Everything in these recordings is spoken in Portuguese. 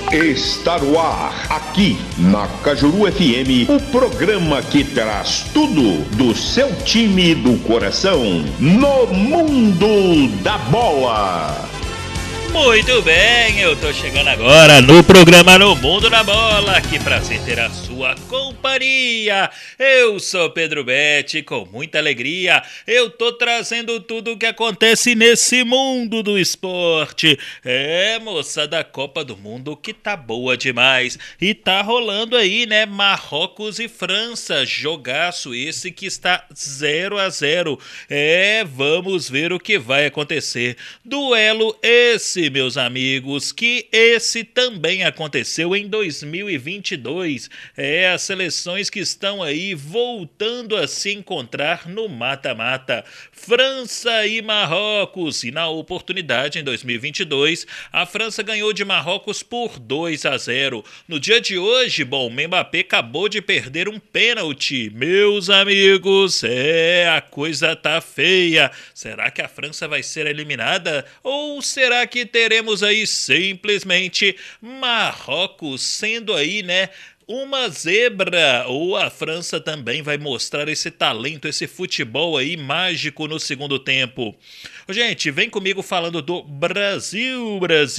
Está no ar, aqui na Cajuru FM, o programa que traz tudo do seu time do coração no mundo da bola. Muito bem, eu tô chegando agora no programa No Mundo da Bola, que prazer ter a sua companhia. Eu sou Pedro Betti, com muita alegria, eu tô trazendo tudo o que acontece nesse mundo do esporte. Moça, da Copa do Mundo que tá boa demais. E tá rolando aí, né, Marrocos e França, jogaço esse que está 0-0. Vamos ver o que vai acontecer. Duelo esse, meus amigos, que esse também aconteceu em 2022. As seleções que estão aí voltando a se encontrar no mata-mata. França e Marrocos. E na oportunidade, em 2022, a França ganhou de Marrocos por 2-0. No dia de hoje, o Mbappé acabou de perder um pênalti. Meus amigos, a coisa tá feia. Será que a França vai ser eliminada? Ou será que teremos aí simplesmente Marrocos sendo aí, né, uma zebra? Ou a França também vai mostrar esse talento, esse futebol aí mágico no segundo tempo? Gente, vem comigo falando do Brasil.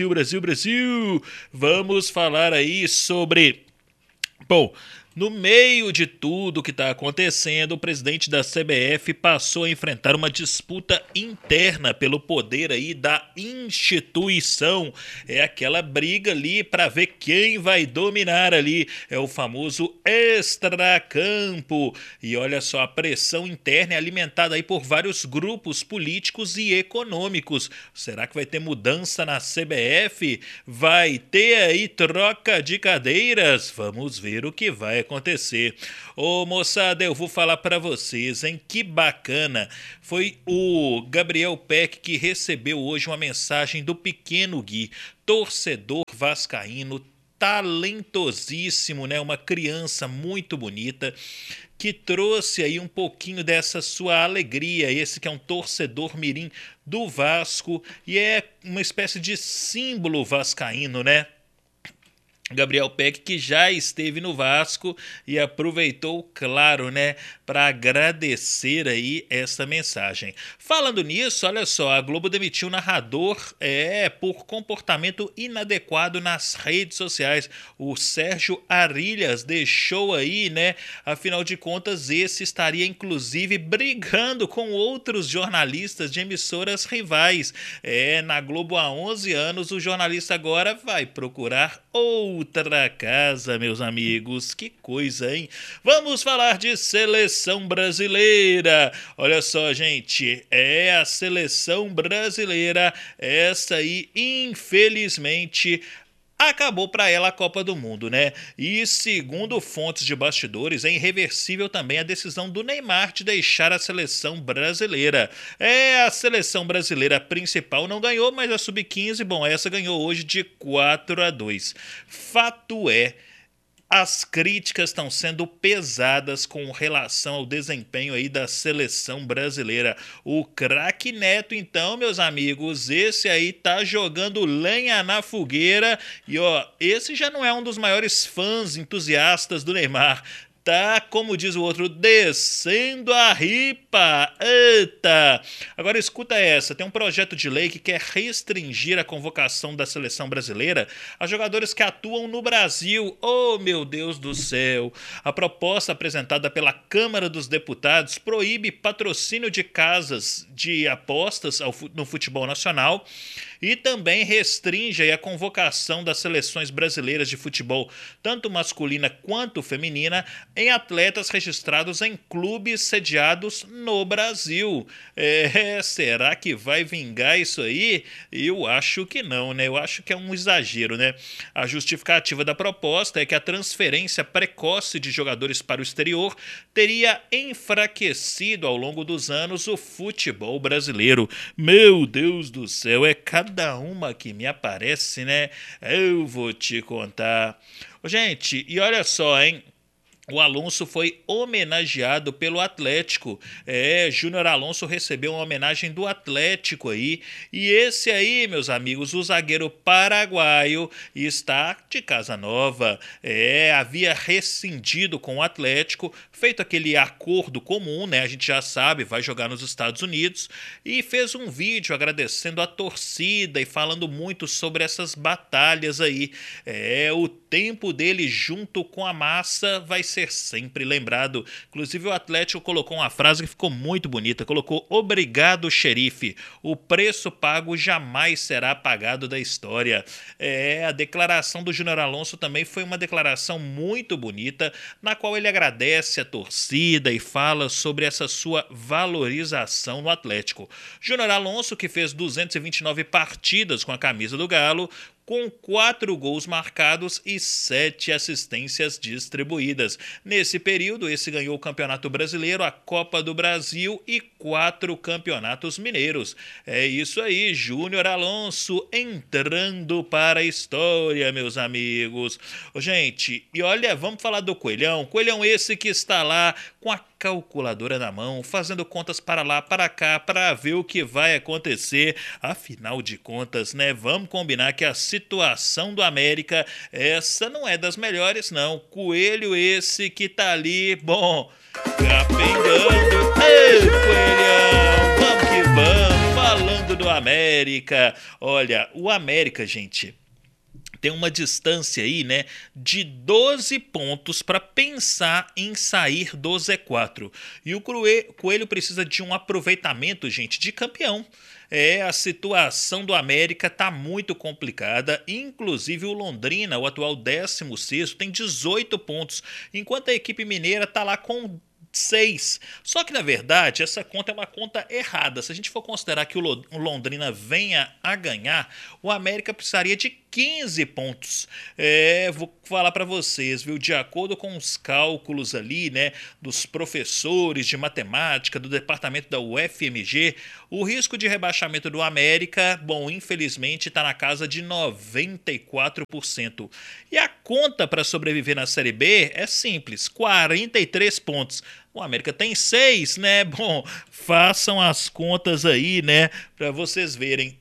Vamos falar aí sobre... No meio de tudo que está acontecendo, o presidente da CBF passou a enfrentar uma disputa interna pelo poder aí da instituição. É aquela briga ali para ver quem vai dominar ali. É o famoso extracampo. E olha só, a pressão interna é alimentada aí por vários grupos políticos e econômicos. Será que vai ter mudança na CBF? Vai ter aí troca de cadeiras? Vamos ver o que vai acontecer. Ô moçada, eu vou falar para vocês, hein? Que bacana. Foi o Gabriel Peck que recebeu hoje uma mensagem do pequeno Gui, torcedor vascaíno, talentosíssimo, né? Uma criança muito bonita, que trouxe aí um pouquinho dessa sua alegria. Esse que é um torcedor mirim do Vasco e é uma espécie de símbolo vascaíno, né? Gabriel Peck, que já esteve no Vasco e aproveitou, claro, né, para agradecer aí essa mensagem. Falando nisso, olha só, a Globo demitiu o narrador por comportamento inadequado nas redes sociais. O Sérgio Arilhas deixou aí, né, afinal de contas, esse estaria inclusive brigando com outros jornalistas de emissoras rivais. Na Globo há 11 anos, o jornalista agora vai procurar outra casa, meus amigos. Que coisa, hein? Vamos falar de seleção brasileira. Olha só, gente, a seleção brasileira, essa aí, infelizmente, acabou para ela a Copa do Mundo, né? E segundo fontes de bastidores, é irreversível também a decisão do Neymar de deixar a seleção brasileira. A seleção brasileira principal não ganhou, mas a Sub-15, essa ganhou hoje de 4-2. Fato é, as críticas estão sendo pesadas com relação ao desempenho aí da seleção brasileira. O craque Neto, então, meus amigos, esse aí tá jogando lenha na fogueira e esse já não é um dos maiores fãs entusiastas do Neymar. Tá, como diz o outro, descendo a ripa. Eita! Agora escuta essa, tem um projeto de lei que quer restringir a convocação da seleção brasileira a jogadores que atuam no Brasil. Oh, meu Deus do céu! A proposta apresentada pela Câmara dos Deputados proíbe patrocínio de casas de apostas no futebol nacional e também restringe a convocação das seleções brasileiras de futebol, tanto masculina quanto feminina, em atletas registrados em clubes sediados no Brasil. Será que vai vingar isso aí? Eu acho que não, né? Eu acho que é um exagero, né? A justificativa da proposta é que a transferência precoce de jogadores para o exterior teria enfraquecido ao longo dos anos o futebol brasileiro. Meu Deus do céu, é cada uma que me aparece, né? Eu vou te contar. Gente, e olha só, hein? o Alonso foi homenageado pelo Atlético. Júnior Alonso recebeu uma homenagem do Atlético aí. E esse aí, meus amigos, o zagueiro paraguaio está de casa nova. Havia rescindido com o Atlético, feito aquele acordo comum, né? A gente já sabe, vai jogar nos Estados Unidos. E fez um vídeo agradecendo a torcida e falando muito sobre essas batalhas aí. O tempo dele junto com a massa vai ser sempre lembrado. Inclusive o Atlético colocou uma frase que ficou muito bonita, colocou: obrigado, xerife, o preço pago jamais será pagado da história. A declaração do Júnior Alonso também foi uma declaração muito bonita, na qual ele agradece a torcida e fala sobre essa sua valorização no Atlético. Júnior Alonso, que fez 229 partidas com a camisa do Galo, com 4 gols marcados e 7 assistências distribuídas. Nesse período, esse ganhou o Campeonato Brasileiro, a Copa do Brasil e 4 campeonatos mineiros. É isso aí, Júnior Alonso entrando para a história, meus amigos. Gente, e olha, vamos falar do Coelhão. Coelhão esse que está lá com a calculadora na mão, fazendo contas para lá, para cá, para ver o que vai acontecer. Afinal de contas, né? Vamos combinar que a situação do América, essa não é das melhores, não. Coelho esse que tá ali, bom, capengando. Ei, Coelhão, vamos que vamos, falando do América. Olha, o América, gente, tem uma distância aí, né, de 12 pontos para pensar em sair do Z4. E o Coelho precisa de um aproveitamento, gente, de campeão. A situação do América tá muito complicada, inclusive o Londrina, o atual 16º, tem 18 pontos, enquanto a equipe mineira tá lá com 6. Só que, na verdade, essa conta é uma conta errada. Se a gente for considerar que o Londrina venha a ganhar, o América precisaria de 15 pontos. Vou falar para vocês, viu? De acordo com os cálculos ali, né, dos professores de matemática do departamento da UFMG, o risco de rebaixamento do América, bom, infelizmente está na casa de 94%. E a conta para sobreviver na Série B é simples, 43 pontos. O América tem 6, né? Bom, façam as contas aí, né? Para vocês verem,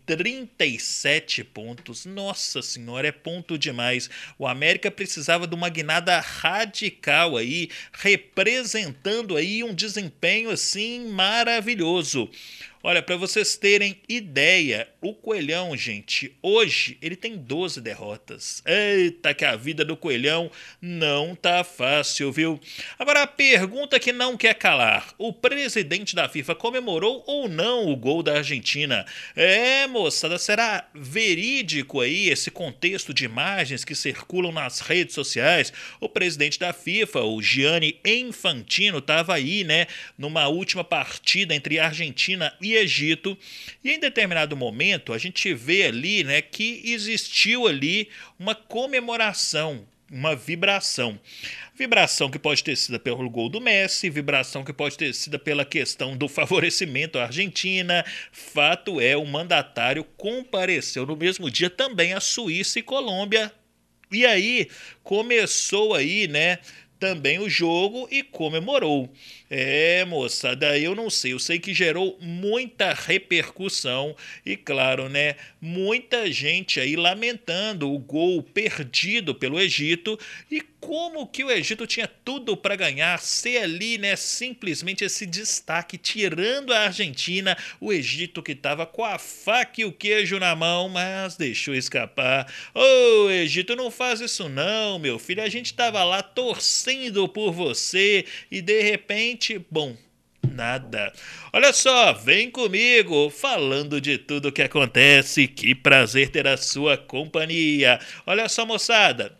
37 pontos. Nossa senhora, é ponto demais. O América precisava de uma guinada radical aí, representando aí um desempenho assim maravilhoso. Olha, para vocês terem ideia, o Coelhão, gente, hoje ele tem 12 derrotas. Eita, que a vida do Coelhão não tá fácil, viu? Agora, a pergunta que não quer calar: o presidente da FIFA comemorou ou não o gol da Argentina? Moçada, será verídico aí esse contexto de imagens que circulam nas redes sociais? O presidente da FIFA, o Gianni Infantino, estava aí, né, numa última partida entre Argentina e Egito, e em determinado momento a gente vê ali, né, que existiu ali uma comemoração, uma vibração que pode ter sido pelo gol do Messi, vibração que pode ter sido pela questão do favorecimento à Argentina. Fato é, o mandatário compareceu no mesmo dia também a Suíça e Colômbia, e aí começou aí, né, também o jogo e comemorou. Moçada, eu não sei, eu sei que gerou muita repercussão e, claro, né, muita gente aí lamentando o gol perdido pelo Egito e como que o Egito tinha tudo para ganhar, ser ali, né, simplesmente esse destaque, tirando a Argentina, o Egito que estava com a faca e o queijo na mão, mas deixou escapar. Ô, Egito, não faz isso não, meu filho, a gente estava lá torcendo por você e de repente, bom, nada. Olha só, vem comigo, falando de tudo que acontece, que prazer ter a sua companhia. Olha só, moçada,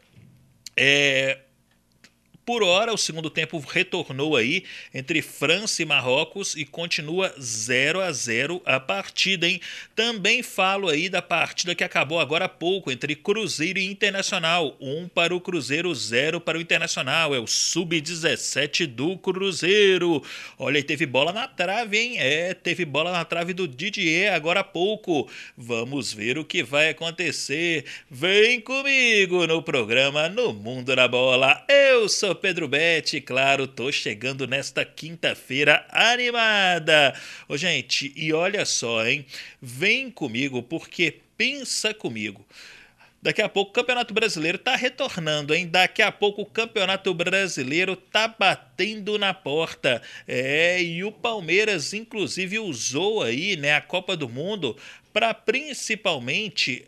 por hora, o segundo tempo retornou aí entre França e Marrocos e continua 0-0 a partida, hein? Também falo aí da partida que acabou agora há pouco entre Cruzeiro e Internacional. 1 para o Cruzeiro, 0 para o Internacional. É o Sub-17 do Cruzeiro. Olha, e teve bola na trave, hein? Teve bola na trave do Didier agora há pouco. Vamos ver o que vai acontecer. Vem comigo no programa No Mundo da Bola. Eu sou Pedro Betti, claro, tô chegando nesta quinta-feira animada. Ô, gente, e olha só, hein? Vem comigo, porque pensa comigo. Daqui a pouco o Campeonato Brasileiro tá retornando, hein? Daqui a pouco o Campeonato Brasileiro tá batendo na porta. E o Palmeiras, inclusive, usou aí, né, a Copa do Mundo para principalmente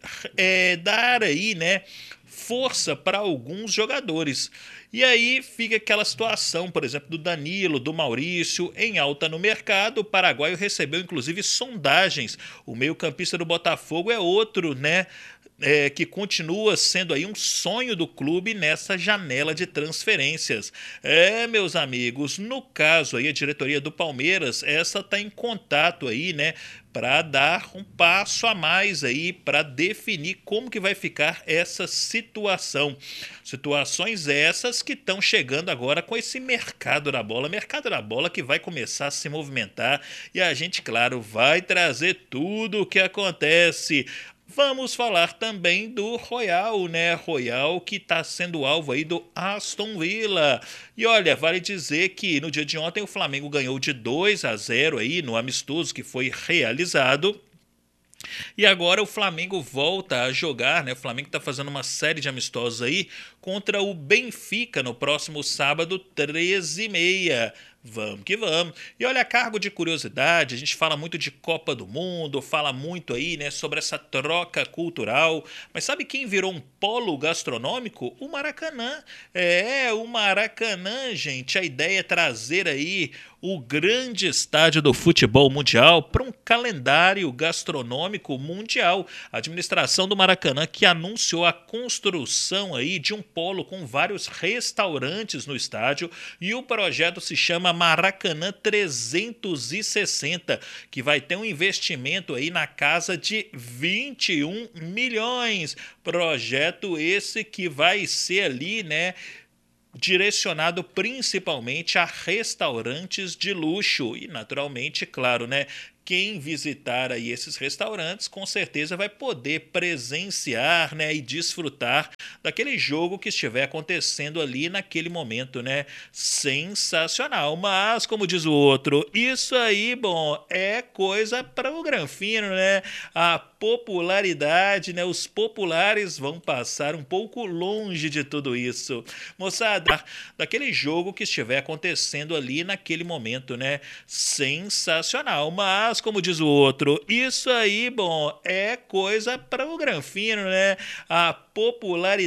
dar aí, né, força para alguns jogadores. E aí fica aquela situação, por exemplo, do Danilo, do Maurício, em alta no mercado. O paraguaio recebeu, inclusive, sondagens. O meio-campista do Botafogo é outro, né? Que continua sendo aí um sonho do clube nessa janela de transferências. Meus amigos, no caso aí a diretoria do Palmeiras, essa tá em contato aí, né, para dar um passo a mais aí para definir como que vai ficar essa situação. Situações essas que estão chegando agora com esse mercado da bola que vai começar a se movimentar e a gente, claro, vai trazer tudo o que acontece. Vamos falar também do Royal, né? Royal que está sendo alvo aí do Aston Villa. E olha, vale dizer que no dia de ontem o Flamengo ganhou de 2-0 aí no amistoso que foi realizado. E agora o Flamengo volta a jogar, né? O Flamengo está fazendo uma série de amistosos aí contra o Benfica no próximo sábado, 13h30. Vamos que vamos. E olha, a cargo de curiosidade, a gente fala muito de Copa do Mundo, fala muito aí, né, sobre essa troca cultural, mas sabe quem virou um polo gastronômico? O Maracanã. O Maracanã, gente, a ideia é trazer aí o grande estádio do futebol mundial para um calendário gastronômico mundial. A administração do Maracanã que anunciou a construção aí de um polo com vários restaurantes no estádio e o projeto se chama Maracanã 360, que vai ter um investimento aí na casa de 21 milhões. Projeto esse que vai ser ali, né, direcionado principalmente a restaurantes de luxo e, naturalmente, claro, né, quem visitar aí esses restaurantes com certeza vai poder presenciar, né, e desfrutar daquele jogo que estiver acontecendo ali naquele momento, né? Sensacional. Mas, como diz o outro, isso aí, bom, é coisa para o granfino, né? A popularidade, né? Os populares vão passar um pouco longe de tudo isso. Moçada, daquele jogo que estiver acontecendo ali naquele momento, né? Sensacional. Mas, como diz o outro, isso aí, bom, é coisa para o granfino, né? A popularidade